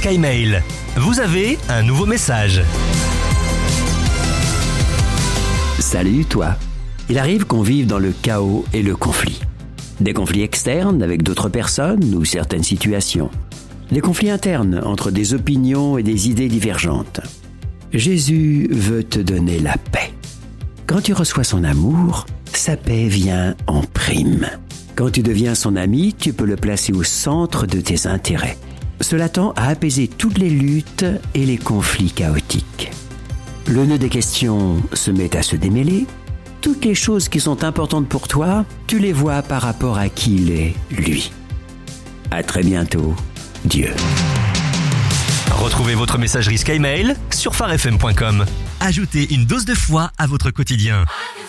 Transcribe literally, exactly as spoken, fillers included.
SkyMail. Vous avez un nouveau message. Salut toi. Il arrive qu'on vive dans le chaos et le conflit. Des conflits externes avec d'autres personnes ou certaines situations. Des conflits internes entre des opinions et des idées divergentes. Jésus veut te donner la paix. Quand tu reçois son amour, sa paix vient en prime. Quand tu deviens son ami, tu peux le placer au centre de tes intérêts. Cela tend à apaiser toutes les luttes et les conflits chaotiques. Le nœud des questions se met à se démêler. Toutes les choses qui sont importantes pour toi, tu les vois par rapport à qui il est, lui. À très bientôt, Dieu. Retrouvez votre messagerie SkyMail sur phare f m point com. Ajoutez une dose de foi à votre quotidien.